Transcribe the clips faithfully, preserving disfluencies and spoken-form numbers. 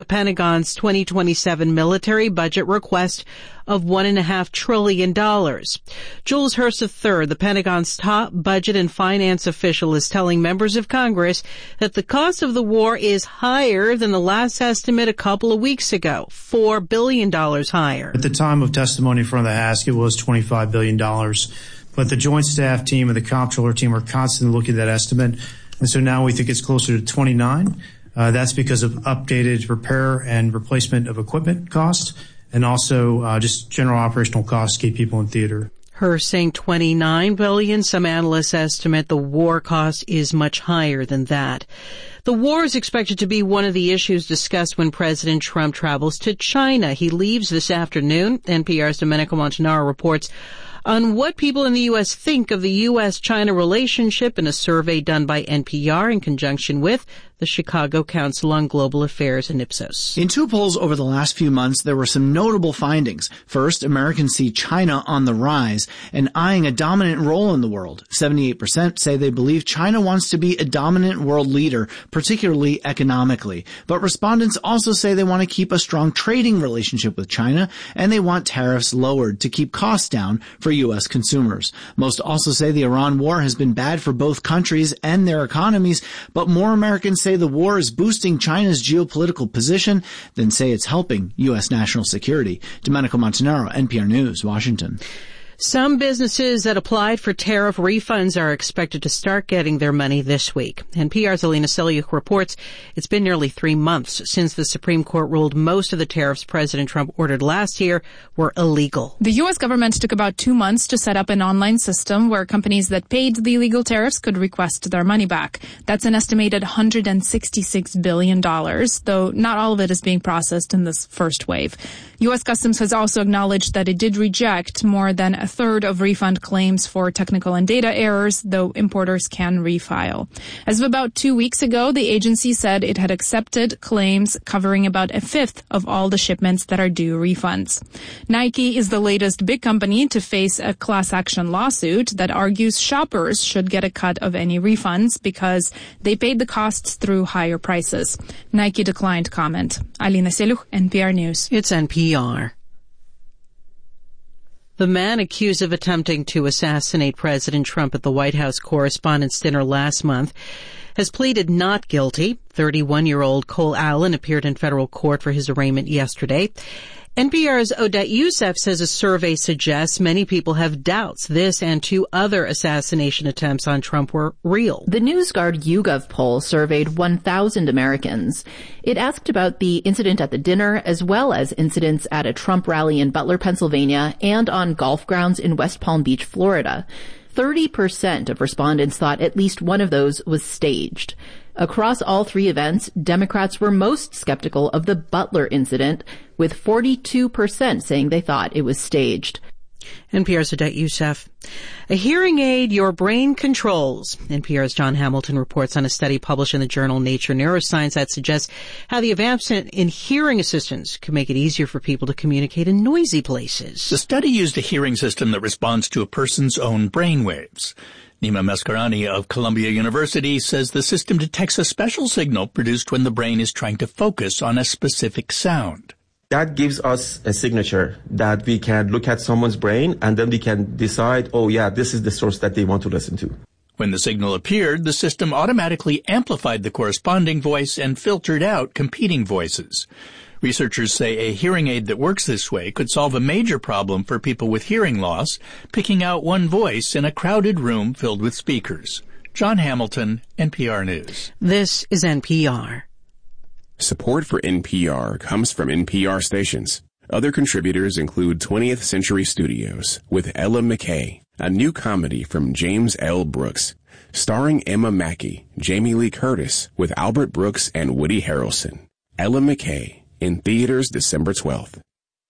Pentagon's twenty twenty-seven military budget request of one and a half trillion dollars. Jules Hurst the third, the Pentagon's top budget and finance official, is telling members of Congress that the cost of the war is higher than the last estimate a couple of weeks ago, four billion dollars higher. At the time of testimony in front of the Ask, it was twenty-five billion dollars. But the Joint Staff team and the Comptroller team are constantly looking at that estimate. And so now we think it's closer to twenty-nine. Uh, that's because of updated repair and replacement of equipment costs, and also uh, just general operational costs to keep people in theater. Her saying twenty-nine billion dollars. Some analysts estimate the war cost is much higher than that. The war is expected to be one of the issues discussed when President Trump travels to China. He leaves this afternoon. N P R's Domenico Montanaro reports on what people in the U S think of the U S China relationship in a survey done by N P R in conjunction with the Chicago Council on Global Affairs and Ipsos. In two polls over the last few months, there were some notable findings. First, Americans see China on the rise and eyeing a dominant role in the world. seventy-eight percent say they believe China wants to be a dominant world leader, particularly economically. But respondents also say they want to keep a strong trading relationship with China, and they want tariffs lowered to keep costs down for U S consumers. Most also say the Iran war has been bad for both countries and their economies, but more Americans say the war is boosting China's geopolitical position than say it's helping U S national security. Domenico Montanaro, N P R News, Washington. Some businesses that applied for tariff refunds are expected to start getting their money this week. N P R's Alina Selyukh reports it's been nearly three months since the Supreme Court ruled most of the tariffs President Trump ordered last year were illegal. The U S government took about two months to set up an online system where companies that paid the illegal tariffs could request their money back. That's an estimated one hundred sixty-six billion dollars, though not all of it is being processed in this first wave. U S Customs has also acknowledged that it did reject more than a third of refund claims for technical and data errors, though importers can refile. As of about two weeks ago, the agency said it had accepted claims covering about a fifth of all the shipments that are due refunds. Nike is the latest big company to face a class action lawsuit that argues shoppers should get a cut of any refunds because they paid the costs through higher prices. Nike declined comment. Alina Selyukh, N P R News. It's N P R. The man accused of attempting to assassinate President Trump at the White House Correspondents' Dinner last month has pleaded not guilty. thirty-one-year-old Cole Allen appeared in federal court for his arraignment yesterday. N P R's Odette Youssef says a survey suggests many people have doubts this and two other assassination attempts on Trump were real. The NewsGuard YouGov poll surveyed one thousand Americans. It asked about the incident at the dinner as well as incidents at a Trump rally in Butler, Pennsylvania, and on golf grounds in West Palm Beach, Florida. thirty percent of respondents thought at least one of those was staged. Across all three events, Democrats were most skeptical of the Butler incident, with forty-two percent saying they thought it was staged. N P R's Odette Youssef. A hearing aid your brain controls. N P R's John Hamilton reports on a study published in the journal Nature Neuroscience that suggests how the advancement in hearing assistance can make it easier for people to communicate in noisy places. The study used a hearing system that responds to a person's own brain waves. Nima Maskarani of Columbia University says the system detects a special signal produced when the brain is trying to focus on a specific sound. That gives us a signature that we can look at someone's brain and then we can decide, oh yeah, this is the source that they want to listen to. When the signal appeared, the system automatically amplified the corresponding voice and filtered out competing voices. Researchers say a hearing aid that works this way could solve a major problem for people with hearing loss, picking out one voice in a crowded room filled with speakers. John Hamilton, N P R News. This is N P R. Support for N P R comes from N P R stations. Other contributors include twentieth Century Studios with Ella McKay, a new comedy from James L. Brooks, starring Emma Mackey, Jamie Lee Curtis with Albert Brooks and Woody Harrelson. Ella McKay, in theaters December twelfth.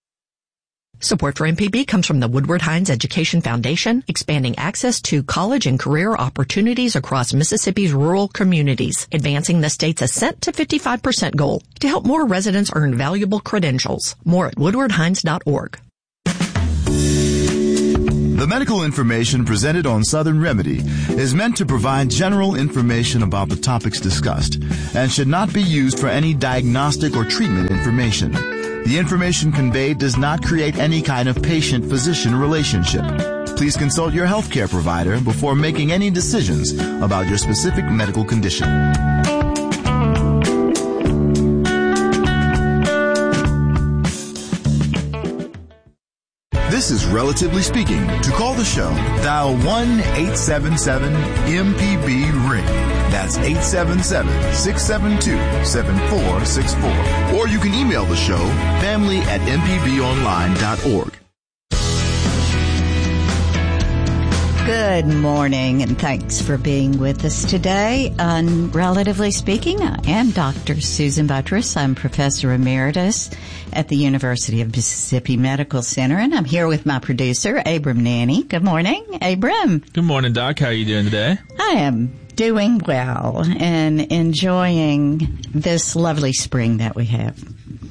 Support for M P B comes from the Woodward Hines Education Foundation, expanding access to college and career opportunities across Mississippi's rural communities, advancing the state's ascent to fifty-five percent goal to help more residents earn valuable credentials. More at woodward hines dot org. The medical information presented on Southern Remedy is meant to provide general information about the topics discussed and should not be used for any diagnostic or treatment information. The information conveyed does not create any kind of patient-physician relationship. Please consult your healthcare provider before making any decisions about your specific medical condition. This is Relatively Speaking. To call the show, dial one eight seven seven M P B ring. That's eight seven seven, six seven two, seven four six four. Or you can email the show, family at m p b online dot org. Good morning, and thanks for being with us today on Relatively Speaking. I am Doctor Susan Buttress. I'm Professor Emeritus at the University of Mississippi Medical Center, and I'm here with my producer, Abram Nanny. Good morning, Abram. Good morning, Doc. How are you doing today? I am doing well and enjoying this lovely spring that we have.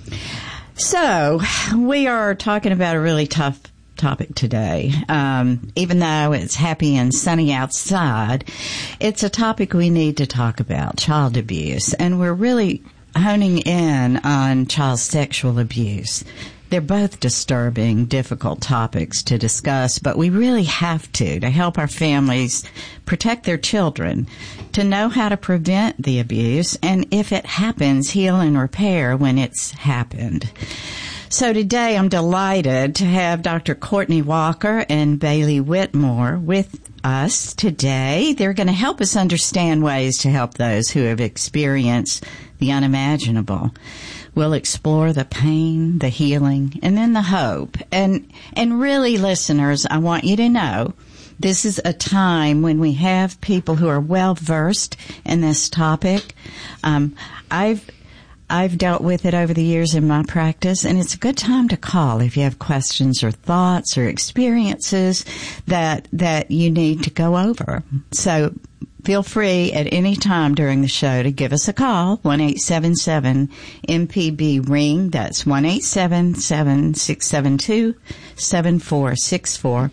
So, we are talking about a really tough topic today. Um, even though it's happy and sunny outside, it's a topic we need to talk about, child abuse. And we're really honing in on child sexual abuse. They're both disturbing, difficult topics to discuss, but we really have to, to help our families protect their children, to know how to prevent the abuse, and if it happens, heal and repair when it's happened. So today I'm delighted to have Doctor Courtney Walker and Bailey Whitmore with us today. They're going to help us understand ways to help those who have experienced the unimaginable. We'll explore the pain, the healing, and then the hope. And, and really, listeners, I want you to know this is a time when we have people who are well versed in this topic. Um, I've I've dealt with it over the years in my practice, and it's a good time to call if you have questions or thoughts or experiences that that you need to go over. So feel free at any time during the show to give us a call, one eight seven seven M P B ring. That's one eight seven seven, six seven two, seven four six four.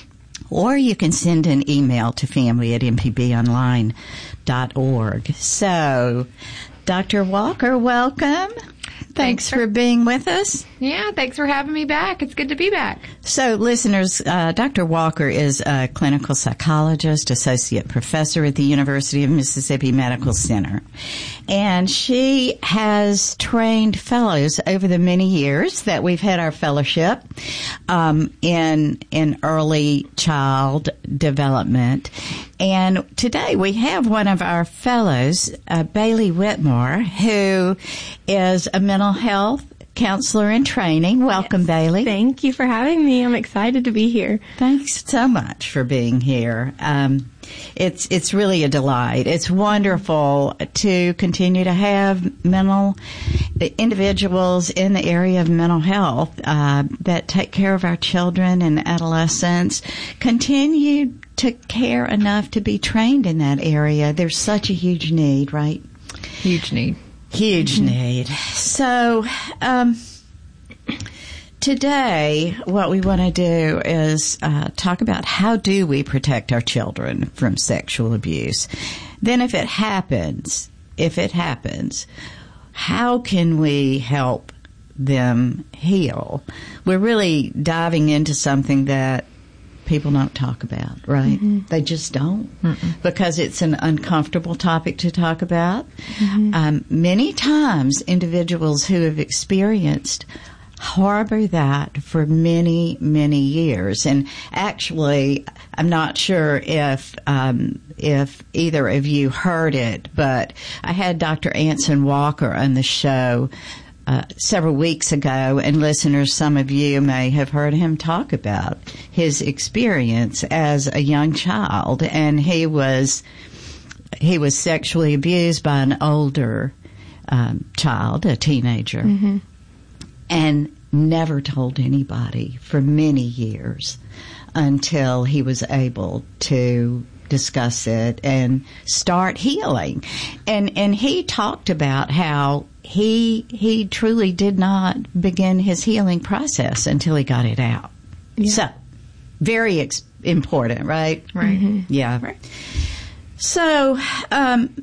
Or you can send an email to family at m p b online dot org. So, Doctor Walker, welcome. Thanks, thanks for, for being with us. Yeah, thanks for having me back. It's good to be back. So, listeners, uh, Doctor Walker is a clinical psychologist, associate professor at the University of Mississippi Medical Center. And she has trained fellows over the many years that we've had our fellowship um, in in early child development. And today we have one of our fellows, uh, Bailey Whitmore, who is a mental health counselor in training. Welcome, yes. Bailey. Thank you for having me. I'm excited to be here. Thanks so much for being here. Um, it's it's really a delight. It's wonderful to continue to have mental individuals in the area of mental health uh, that take care of our children and adolescents. Continue to care enough to be trained in that area. There's such a huge need, right? Huge need. Huge need. So, um, today, what we want to do is uh, talk about how do we protect our children from sexual abuse. Then if it happens, if it happens, how can we help them heal? We're really diving into something that people don't talk about, right? Mm-hmm. They just don't. Mm-mm. Because it's an uncomfortable topic to talk about. Mm-hmm. Um, many times, individuals who have experienced harbor that for many, many years. And actually, I'm not sure if um, if either of you heard it, but I had Doctor Anson Walker on the show Uh, several weeks ago, and listeners, some of you may have heard him talk about his experience as a young child, and he was he was sexually abused by an older um, child, a teenager, mm-hmm. and never told anybody for many years until he was able to discuss it and start healing. And and he talked about how he he truly did not begin his healing process until he got it out. Yeah. So very ex- important, right? Right. Mm-hmm. Yeah. Right. So, um,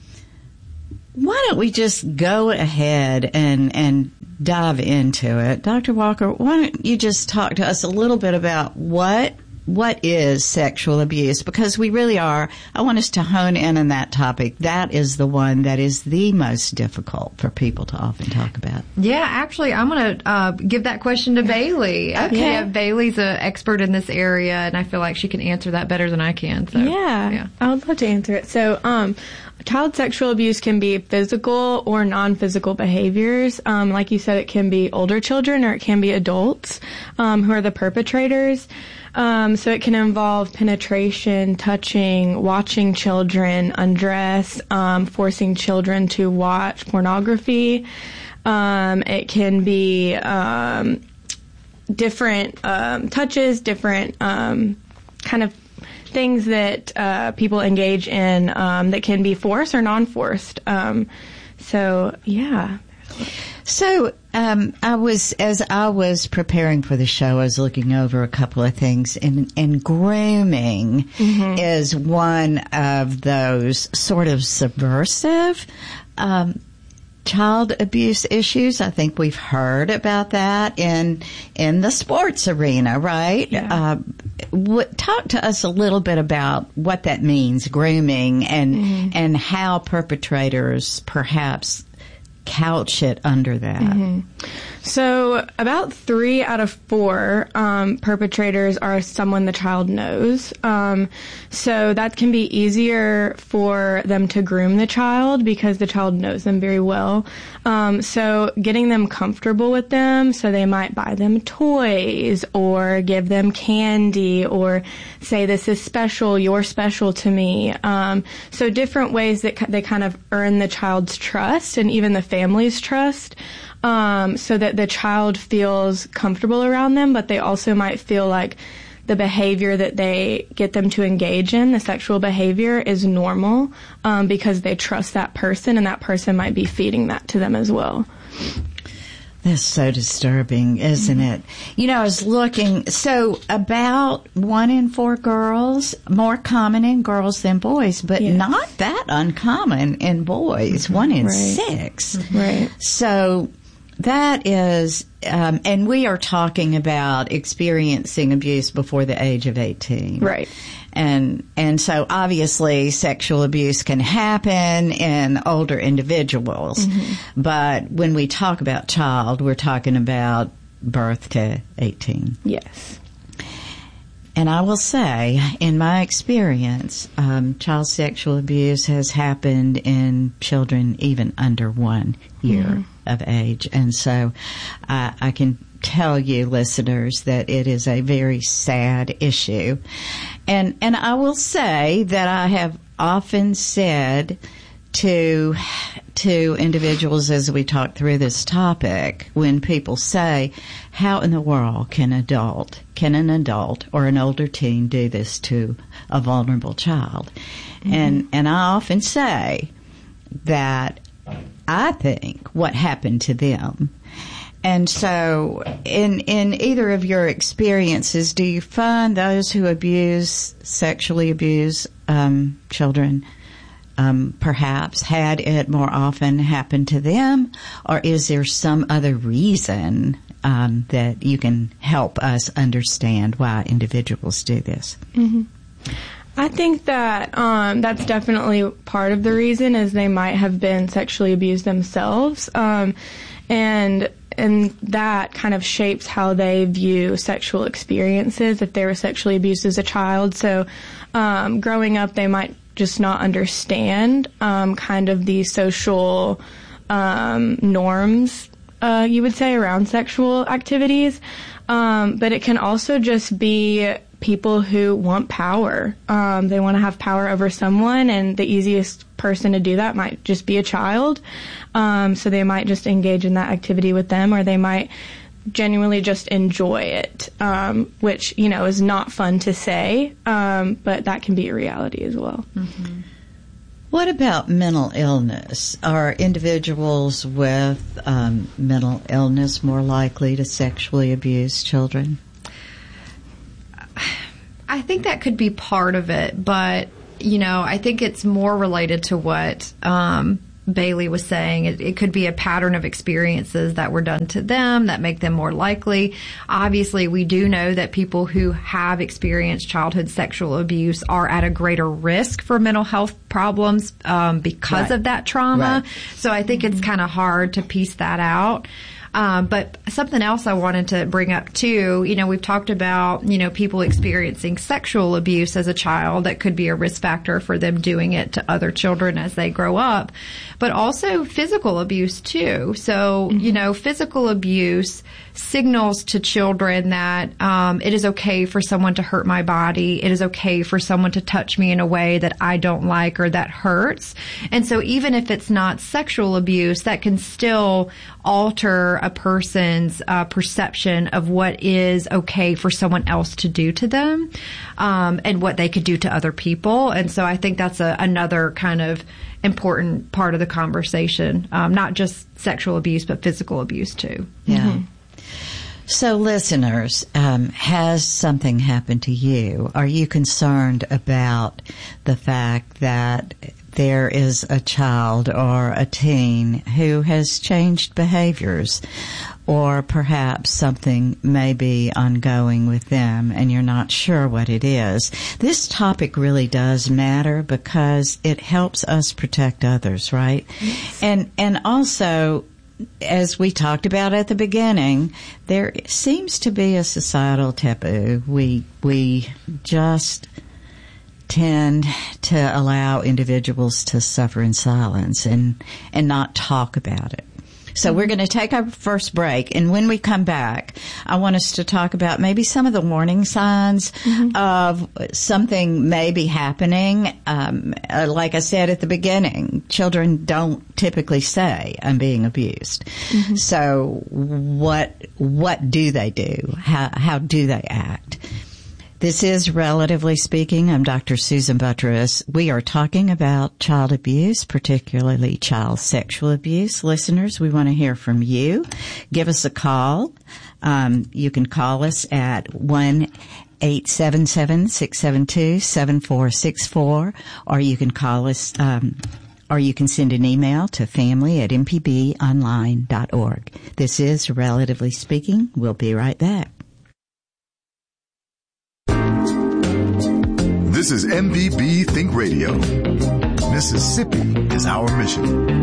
why don't we just go ahead and, and dive into it? Doctor Walker, why don't you just talk to us a little bit about what what is sexual abuse? Because we really are, I want us to hone in on that topic. That is the one that is the most difficult for people to often talk about. Yeah, actually, I'm going to uh, give that question to Bailey. Okay. Yeah, Bailey's an expert in this area, and I feel like she can answer that better than I can. So, yeah, yeah. I would love to answer it. So, um, child sexual abuse can be physical or non-physical behaviors. Um, like you said, it can be older children or it can be adults um, who are the perpetrators. Um, so it can involve penetration, touching, watching children undress, um, forcing children to watch pornography. Um, it can be um, different um, touches, different um, kind of things that uh, people engage in um, that can be forced or non-forced. Um, so, yeah. So, um, I was, as I was preparing for the show, I was looking over a couple of things, and, and grooming mm-hmm. is one of those sort of subversive, um, child abuse issues. I think we've heard about that in, in the sports arena, right? Yeah. Uh, what, talk to us a little bit about what that means, grooming, and, mm-hmm. and how perpetrators perhaps couch it under that. Mm-hmm. So about three out of four um, perpetrators are someone the child knows. Um, so that can be easier for them to groom the child because the child knows them very well. Um, so getting them comfortable with them, so they might buy them toys or give them candy or say, this is special, you're special to me. Um, so different ways that they kind of earn the child's trust and even the family's trust. Um, so that the child feels comfortable around them, but they also might feel like the behavior that they get them to engage in, the sexual behavior, is normal, um, because they trust that person, and that person might be feeding that to them as well. That's so disturbing, isn't mm-hmm. it? You know, I was looking, so about one in four girls, more common in girls than boys, but yes. not that uncommon in boys, mm-hmm. one in right. six. Mm-hmm. Right. So that is, um, and we are talking about experiencing abuse before the age of eighteen. Right. And, and so obviously sexual abuse can happen in older individuals. Mm-hmm. But when we talk about child, we're talking about birth to eighteen. Yes. And I will say, in my experience, um, child sexual abuse has happened in children even under one year mm-hmm. of age. And so uh, I can tell you, listeners, that it is a very sad issue. And and I will say that I have often said to to individuals as we talk through this topic, when people say, how in the world can adult can an adult or an older teen do this to a vulnerable child? Mm-hmm. And and I often say that I think what happened to them. And so, in in either of your experiences, do you find those who abuse, sexually abuse um, children, um, perhaps had it more often happen to them, or is there some other reason um, that you can help us understand why individuals do this? Mm-hmm. I think that um, that's definitely part of the reason, is they might have been sexually abused themselves, um, and and that kind of shapes how they view sexual experiences if they were sexually abused as a child. So um, growing up, they might just not understand um, kind of the social um, norms, uh, you would say, around sexual activities. Um, but it can also just be people who want power. Um, they want to have power over someone, and the easiest person to do that might just be a child. Um, so they might just engage in that activity with them, or they might genuinely just enjoy it, um, which, you know, is not fun to say, um, but that can be a reality as well. Mm-hmm. What about mental illness? Are individuals with um, mental illness more likely to sexually abuse children? I think that could be part of it, but, you know, I think it's more related to what um, Bailey was saying. It, it could be a pattern of experiences that were done to them that make them more likely. Obviously, we do know that people who have experienced childhood sexual abuse are at a greater risk for mental health problems um, because right. of that trauma. Right. So I think it's kind of hard to piece that out. Um, but something else I wanted to bring up too, you know, we've talked about, you know, people experiencing sexual abuse as a child that could be a risk factor for them doing it to other children as they grow up, but also physical abuse too. So, mm-hmm. you know, physical abuse signals to children that um, it is okay for someone to hurt my body. It is okay for someone to touch me in a way that I don't like or that hurts. And so even if it's not sexual abuse, that can still alter a person's uh, perception of what is okay for someone else to do to them um, and what they could do to other people. And so I think that's a, another kind of important part of the conversation, um, not just sexual abuse, but physical abuse too. Yeah. Mm-hmm. So listeners, um, has something happened to you? Are you concerned about the fact that there is a child or a teen who has changed behaviors, or perhaps something may be ongoing with them and you're not sure what it is? This topic really does matter because it helps us protect others, right? Yes. And, and also, as we talked about at the beginning, there seems to be a societal taboo. We we just tend to allow individuals to suffer in silence and and not talk about it. So we're going to take our first break, and when we come back, I want us to talk about maybe some of the warning signs mm-hmm. of something may be happening. Um, uh, like I said at the beginning, children don't typically say, "I'm being abused." Mm-hmm. So what what do they do? How how do they act? This is Relatively Speaking. I'm Doctor Susan Buttross. We are talking about child abuse, particularly child sexual abuse. Listeners, we want to hear from you. Give us a call. Um, you can call us at one eight seven seven, six seven two, seven four six four, or you can call us, um, or you can send an email to family at m p b online dot org. This is Relatively Speaking. We'll be right back. This is M P B Think Radio. Mississippi is our mission.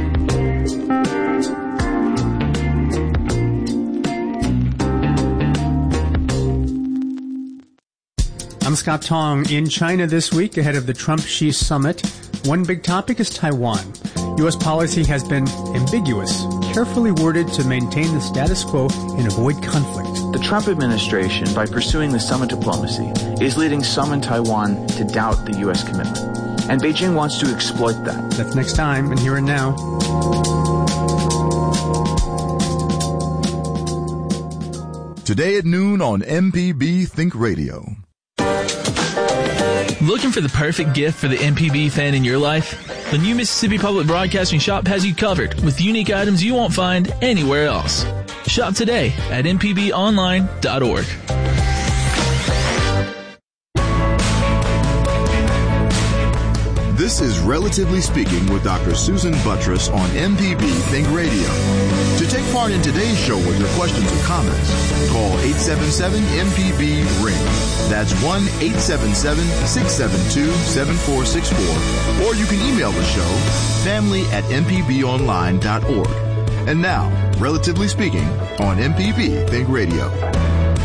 I'm Scott Tong. In China this week, ahead of the Trump-Xi summit, one big topic is Taiwan. U S policy has been ambiguous, carefully worded to maintain the status quo and avoid conflict. The Trump administration, by pursuing the summit diplomacy, is leading some in Taiwan to doubt the U S commitment. And Beijing wants to exploit that. That's next time, and here and now. Today at noon on M P B Think Radio. Looking for the perfect gift for the M P B fan in your life? The new Mississippi Public Broadcasting Shop has you covered with unique items you won't find anywhere else. Shop today at m p b online dot org. This is Relatively Speaking with Doctor Susan Buttross on M P B Think Radio. To take part in today's show with your questions or comments, call eight seven seven M P B ring. That's one eight seven seven, six seven two, seven four six four. Or you can email the show, family at m p b online dot org. And now, Relatively Speaking on M P B Think Radio.